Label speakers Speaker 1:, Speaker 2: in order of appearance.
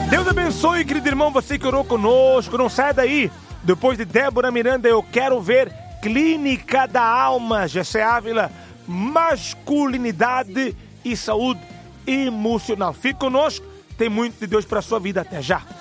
Speaker 1: Deus abençoe, querido irmão, você que orou conosco. Não sai daí. Depois de Débora Miranda, eu quero ver Clínica da Alma, Gessé Ávila, masculinidade e saúde emocional. Fique conosco, tem muito de Deus para a sua vida. Até já.